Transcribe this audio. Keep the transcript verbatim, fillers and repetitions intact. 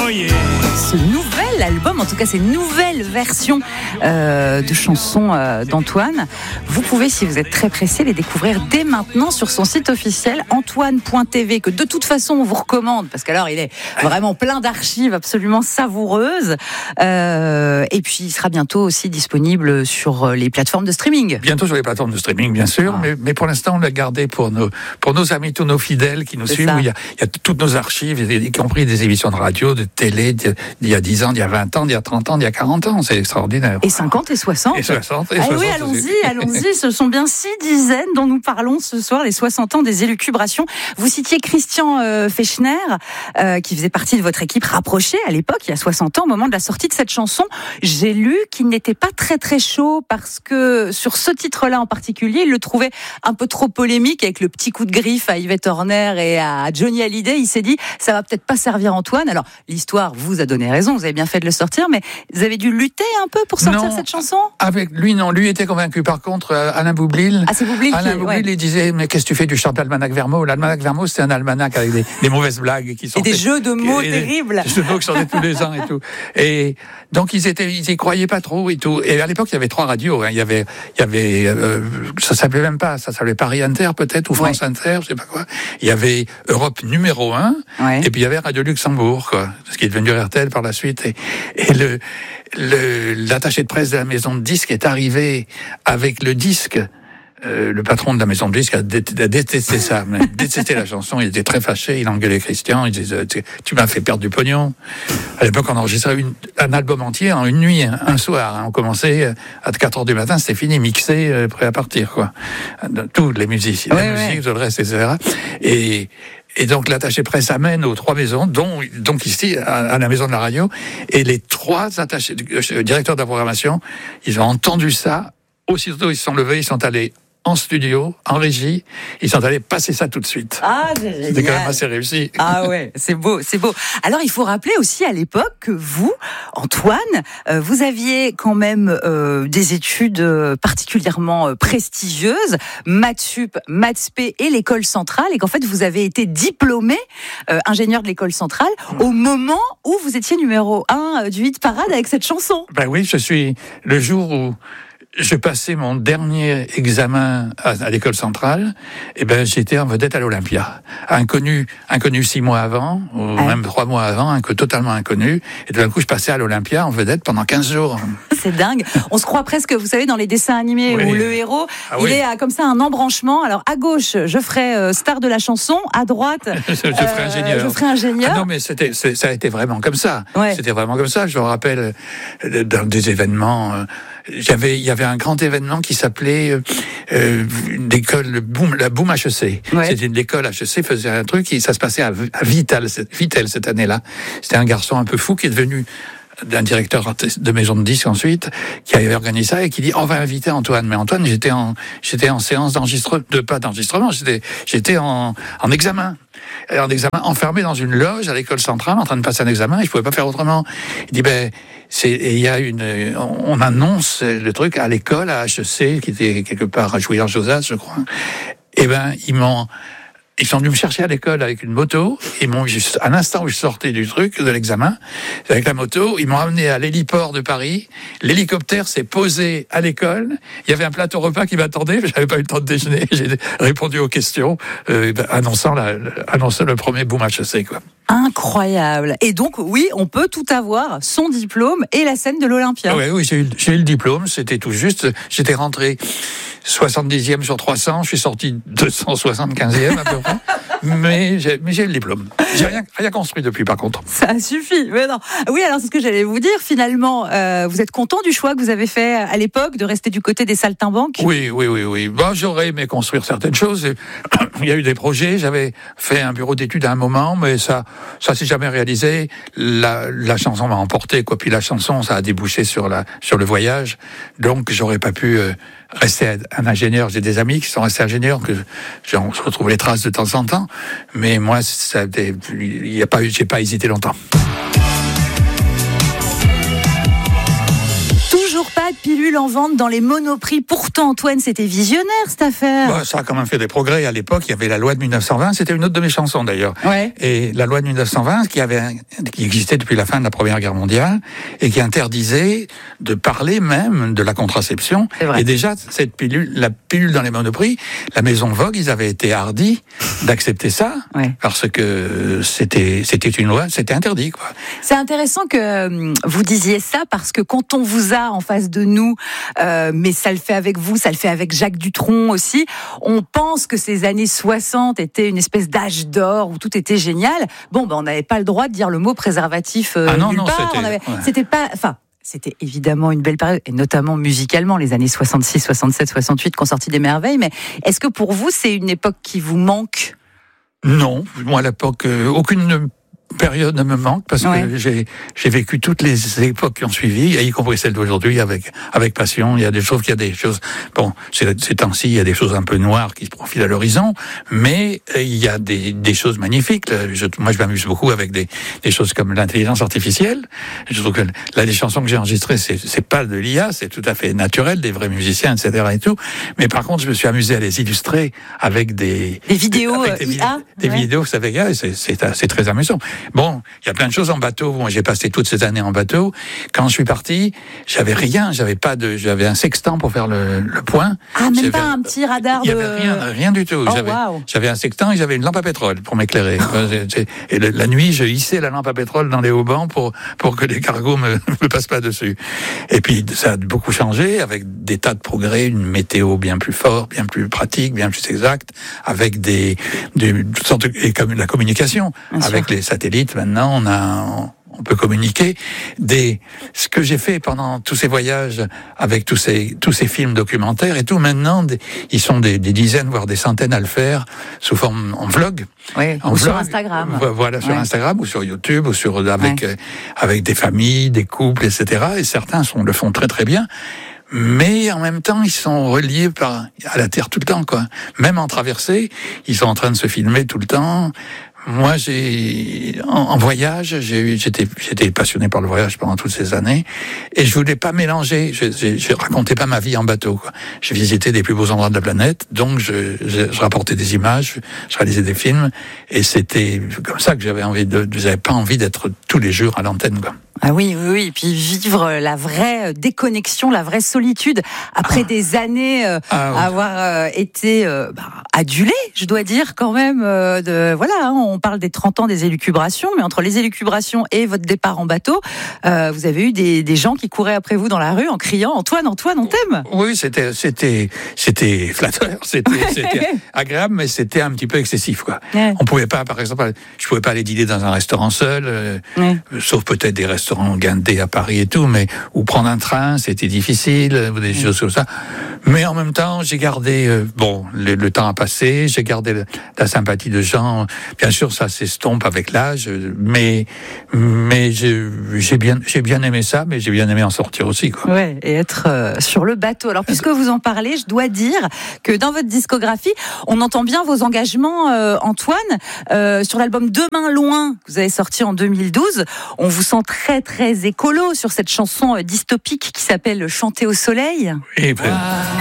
Oh yeah. Ce nouvel album, en tout cas ces nouvelles versions euh, de chansons euh, d'Antoine, vous pouvez, si vous êtes très pressé, les découvrir dès maintenant sur son site officiel antoine point t v, que de toute façon on vous recommande, parce qu'alors il est vraiment plein d'archives absolument savoureuses. Euh, et puis il sera bientôt aussi disponible sur les plateformes de streaming. Bientôt sur les plateformes de streaming, bien sûr, ah. mais, mais pour l'instant on l'a gardé pour nos, pour nos amis, tous nos fidèles qui nous C'est suivent. Où il, y a, il y a toutes nos archives, y compris des émissions de radio, de télé, d'il y a dix ans, d'il y a vingt ans, d'il y a trente ans, d'il y a quarante ans. C'est extraordinaire. Et cinquante et soixante. Et soixante. Et ah soixante oui, allons-y, allons-y. Ce sont bien six dizaines dont nous parlons ce soir, les soixante ans des élucubrations. Vous citiez Christian euh, Fechner, euh, qui faisait partie de votre équipe rapprochée à l'époque, il y a soixante ans, au moment de la sortie de cette chanson. J'ai lu qu'il n'était pas très très chaud parce que sur ce titre-là en particulier, il le trouvait un peu trop polémique avec le petit coup de griffe à Yvette Horner et à Johnny Hallyday. Il s'est dit, ça va peut-être pas servir Antoine. Alors, l'histoire vous a donné raison, vous avez bien fait de le sortir, mais vous avez dû lutter un peu pour sortir non, cette chanson? Avec lui, non. Lui était convaincu. Par contre, Alain Boublil, ah, c'est Boublil Alain qui, Boublil, ouais. il disait, mais qu'est-ce que tu fais du chant d'Almanach Vermeau? L'Almanach Vermeau, c'est un almanach avec des, des mauvaises blagues qui sont et des jeux de mots et terribles. Des jeux de mots qui sortaient tous les ans et tout. Et donc, ils étaient, ils y croyaient pas trop et tout. Et à l'époque, il y avait trois radios. Hein. Il y avait, il y avait, euh, ça s'appelait même pas, ça s'appelait Paris Inter peut-être ou France ouais. Inter, je sais pas quoi. Il y avait Europe numéro un. Ouais. Et puis il y avait Radio Luxembourg, quoi, ce qui est devenu R T L par la suite. Et, et le, le, l'attaché de presse de la maison de disques est arrivé avec le disque. Euh, le patron de la maison de disques a, dé- a détesté ça, a détesté la chanson. Il était très fâché. Il engueulait Christian. Il disait tu, tu m'as fait perdre du pognon. À l'époque, on enregistrait une, un album entier en une nuit, un, un soir. Hein. On commençait à quatre heures du matin, c'était fini, mixé, euh, prêt à partir, quoi. Tous les musiciens, ouais, la ouais. musique, tout le reste, et cetera. Et Et donc l'attaché presse amène aux trois maisons, dont donc ici à, à la maison de la radio, et les trois attachés, euh, directeurs de la programmation, ils ont entendu ça. Aussitôt ils se sont levés, ils sont allés en studio, en régie, ils sont allés passer ça tout de suite. Ah, c'est C'était quand même assez réussi. Ah ouais, c'est beau, c'est beau. Alors il faut rappeler aussi à l'époque que vous, Antoine, euh, vous aviez quand même euh, des études particulièrement prestigieuses, Maths Sup, Maths Spé et l'école centrale, et qu'en fait vous avez été diplômé euh, ingénieur de l'école centrale mmh. au moment où vous étiez numéro un du hit parade avec cette chanson. Ben oui, je suis le jour où je passais mon dernier examen à, à l'école centrale, et ben j'étais en vedette à l'Olympia. Inconnu, inconnu six mois avant, ou ah. même trois mois avant, un, totalement inconnu. Et tout d'un coup, je passais à l'Olympia en vedette pendant quinze jours. C'est dingue. On se croit presque, vous savez, dans les dessins animés oui. où le héros, ah, il oui. est à, comme ça un embranchement. Alors à gauche, je ferai euh, star de la chanson. À droite, je, je ferai euh, ingénieur. Je ferai ingénieur. Ah non, mais c'était, c'est, ça a été vraiment comme ça. Ouais. C'était vraiment comme ça. Je me rappelle euh, dans des événements. Euh, J'avais, il y avait un grand événement qui s'appelait euh, euh, l'école, le boom, la Boom H E C. Ouais. C'était l'école H E C faisait un truc et ça se passait à, à Vital, Vitel cette année-là. C'était un garçon un peu fou qui est devenu d'un directeur de maison de disques ensuite, qui avait organisé ça et qui dit on va inviter Antoine. Mais Antoine, j'étais en j'étais en séance d'enregistrement, de pas d'enregistrement, j'étais j'étais en en examen. En examen, enfermé dans une loge à l'école centrale, en train de passer un examen, et je pouvais pas faire autrement. Il dit ben c'est il y a une on, on annonce le truc à l'école à H E C qui était quelque part à Jouy-en-Josas, je crois. Et ben ils m'ont Ils sont venus me chercher à l'école avec une moto. Ils m'ont juste, à l'instant où je sortais du truc, de l'examen, avec la moto, ils m'ont amené à l'héliport de Paris. L'hélicoptère s'est posé à l'école. Il y avait un plateau repas qui m'attendait. J'avais pas eu le temps de déjeuner. J'ai répondu aux questions, euh, annonçant, la, annonçant le premier Boom H E C, quoi. Incroyable. Et donc, oui, on peut tout avoir, son diplôme et la scène de l'Olympia. Oui, oui, j'ai eu, j'ai eu le diplôme. C'était tout juste. J'étais rentré soixante-dixième sur trois cents. Je suis sorti deux cent soixante-quinzième à peu près. mais, j'ai, mais j'ai le diplôme. J'ai rien, rien construit depuis, par contre. Ça suffit. Mais non. Oui, alors c'est ce que j'allais vous dire. Finalement, euh, vous êtes content du choix que vous avez fait à l'époque de rester du côté des saltimbanques? Oui, oui, oui, oui. Bon, j'aurais aimé construire certaines choses. Il y a eu des projets. J'avais fait un bureau d'études à un moment, mais ça, ça s'est jamais réalisé. La, la chanson m'a emporté, quoi. Puis la chanson, ça a débouché sur la, sur le voyage. Donc, j'aurais pas pu euh, rester un ingénieur. J'ai des amis qui sont restés ingénieurs, que je retrouve les traces de temps en temps. Mais moi, ça, il y a pas eu, j'ai pas hésité longtemps. toujours pas de pilules en vente dans les Monoprix. Pourtant, Antoine, c'était visionnaire cette affaire. Bah, ça a quand même fait des progrès. À l'époque, il y avait la loi de mille neuf cent vingt. C'était une autre de mes chansons d'ailleurs. Ouais. Et la loi de mille neuf cent vingt, qui avait, qui existait depuis la fin de la Première Guerre mondiale et qui interdisait de parler même de la contraception. Et déjà, cette pilule, la pilule dans les Monoprix, la maison Vogue, ils avaient été hardis d'accepter ça ouais. parce que c'était, c'était une loi, c'était interdit, quoi. C'est intéressant que vous disiez ça parce que quand on vous a en face de nous, euh, mais ça le fait avec vous, ça le fait avec Jacques Dutronc aussi, on pense que ces années soixante étaient une espèce d'âge d'or où tout était génial. Bon, ben on n'avait pas le droit de dire le mot préservatif euh, ah non, nulle non, part. C'était, on avait, ouais. c'était pas, enfin. C'était évidemment une belle période, et notamment musicalement, les années soixante-six, soixante-sept, soixante-huit qui ont sorti des merveilles. Mais est-ce que pour vous, c'est une époque qui vous manque ? Non, moi à l'époque, euh, aucune période ne me manque parce ouais. que j'ai j'ai vécu toutes les époques qui ont suivi, y compris celle d'aujourd'hui avec avec passion. Il y a des choses, il y a des choses. Bon, ces, ces temps-ci, il y a des choses un peu noires qui se profilent à l'horizon, mais il y a des des choses magnifiques. Je, moi, je m'amuse beaucoup avec des des choses comme l'intelligence artificielle. Je trouve que là, les chansons que j'ai enregistrées, c'est c'est pas de l'I A, c'est tout à fait naturel, des vrais musiciens, et cetera et tout. Mais par contre, je me suis amusé à les illustrer avec des des vidéos avec des, I A, des ouais. vidéos, ça fait gars, c'est c'est c'est très amusant. Bon, il y a plein de choses en bateau. Moi, j'ai passé toutes ces années en bateau. Quand je suis parti, j'avais rien. J'avais pas de. J'avais un sextant pour faire le, le point. Ah, même j'avais, pas un petit radar de. Il y avait rien, rien du tout. Oh, j'avais, wow. j'avais un sextant et j'avais une lampe à pétrole pour m'éclairer. Et le, la nuit, je hissais la lampe à pétrole dans les haubans pour pour que les cargos me me passent pas dessus. Et puis ça a beaucoup changé avec des tas de progrès, une météo bien plus forte, bien plus pratique, bien plus exacte, avec des des sortes de, et comme la communication bien avec sûr. Les satellites. Maintenant, on a, on peut communiquer. Des, ce que j'ai fait pendant tous ces voyages avec tous ces, tous ces films documentaires et tout, maintenant, des, ils sont des, des dizaines, voire des centaines à le faire sous forme en vlog. Oui, en ou vlog, sur Instagram. Voilà, sur ouais. Instagram ou sur YouTube ou sur, avec, ouais. euh, avec des familles, des couples, et cetera. Et certains sont, le font très très bien. Mais en même temps, ils sont reliés par, à la Terre tout le temps, quoi. Même en traversée, ils sont en train de se filmer tout le temps. Moi, j'ai en, en voyage, j'ai, j'étais, j'étais passionné par le voyage pendant toutes ces années, et je voulais pas mélanger. Je, je, je racontais pas ma vie en bateau, quoi. Je visitais des plus beaux endroits de la planète, donc je, je, je rapportais des images, je réalisais des films, et c'était comme ça que j'avais envie de. J'avais pas envie d'être tous les jours à l'antenne, quoi. Ah oui, oui, oui. Et puis vivre la vraie déconnexion, la vraie solitude, après ah. des années euh, ah, oui. avoir euh, été euh, bah, adulé, je dois dire quand même. Euh, de, voilà, hein, on parle des trente ans des élucubrations, mais entre les élucubrations et votre départ en bateau, euh, vous avez eu des, des gens qui couraient après vous dans la rue en criant « Antoine, Antoine, on t'aime !» Oui, c'était, c'était, c'était flatteur, c'était, c'était agréable, mais c'était un petit peu excessif, quoi. Ouais. On pouvait pas, par exemple, je pouvais pas aller dîner dans un restaurant seul, euh, ouais. sauf peut-être des restaurants Guindé à Paris et tout, mais ou prendre un train, c'était difficile, ou des mmh. choses comme ça. Mais en même temps, j'ai gardé, euh, bon, le, le temps a passé, j'ai gardé le, la sympathie de gens. Bien sûr, ça s'estompe avec l'âge, mais mais j'ai, j'ai bien j'ai bien aimé ça, mais j'ai bien aimé en sortir aussi, quoi. Ouais, et être euh, sur le bateau. Alors, puisque vous en parlez, je dois dire que dans votre discographie, on entend bien vos engagements, euh, Antoine, euh, sur l'album Demain loin que vous avez sorti en deux mille douze. On vous sent très très écolo sur cette chanson dystopique qui s'appelle Chanter au soleil. Et ben...